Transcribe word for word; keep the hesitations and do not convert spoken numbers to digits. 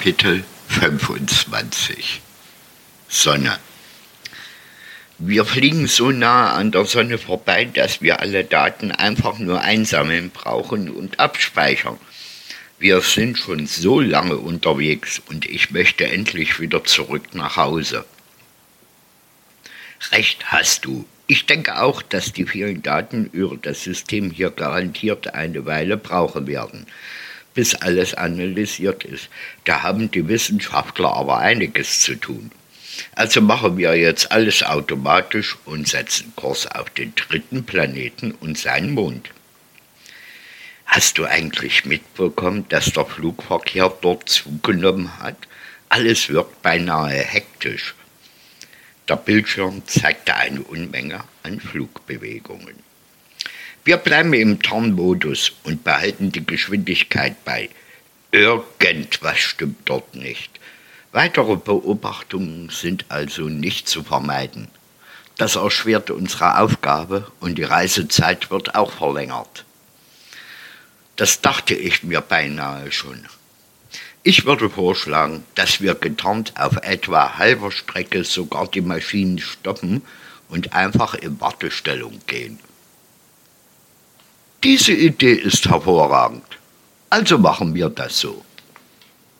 Kapitel fünfundzwanzig Sonne. Wir fliegen so nah an der Sonne vorbei, dass wir alle Daten einfach nur einsammeln brauchen und abspeichern. Wir sind schon so lange unterwegs und ich möchte endlich wieder zurück nach Hause. Recht hast du. Ich denke auch, dass die vielen Daten über das System hier garantiert eine Weile brauchen werden, bis alles analysiert ist. Da haben die Wissenschaftler aber einiges zu tun. Also machen wir jetzt alles automatisch und setzen Kurs auf den dritten Planeten und seinen Mond. Hast du eigentlich mitbekommen, dass der Flugverkehr dort zugenommen hat? Alles wirkt beinahe hektisch. Der Bildschirm zeigte eine Unmenge an Flugbewegungen. Wir bleiben im Tarnmodus und behalten die Geschwindigkeit bei. Irgendwas stimmt dort nicht. Weitere Beobachtungen sind also nicht zu vermeiden. Das erschwert unsere Aufgabe und die Reisezeit wird auch verlängert. Das dachte ich mir beinahe schon. Ich würde vorschlagen, dass wir getarnt auf etwa halber Strecke sogar die Maschinen stoppen und einfach in Wartestellung gehen. Diese Idee ist hervorragend. Also machen wir das so.